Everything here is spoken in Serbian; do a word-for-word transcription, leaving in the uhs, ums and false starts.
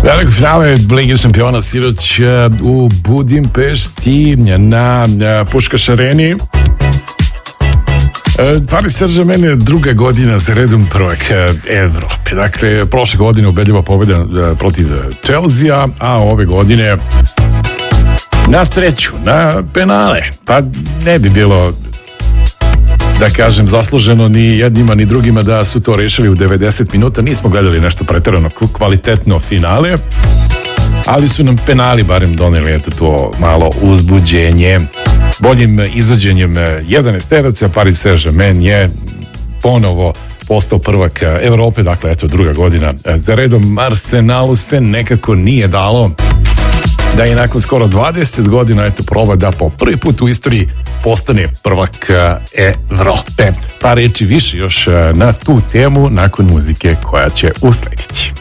Veliko finale Lige šampiona sinoć u Budimpešti na Puškaš areni. Paris Saint-Germain je druga godina za redom prvak Evrope. Dakle, prošle godine ubedljiva pobjeda protiv Chelsea, a ove godine na sreću, na penale. Pa ne bi bilo, da kažem, zasluženo ni jednima ni drugima da su to rešili u devedeset minuta. Nismo gledali nešto preterano kvalitetno finale, ali su nam penali barem doneli eto to malo uzbuđenje. Boljim izvođenjem jedanaesteraca Paris Saint-Germain je ponovo postao prvak Evrope, dakle eto druga godina za redom. Arsenalu se nekako nije dalo da je nakon skoro dvadeset godina eto proba da po prvi put u istoriji postane prvak Evrope. Pa reći više još na tu temu nakon muzike koja će uslediti.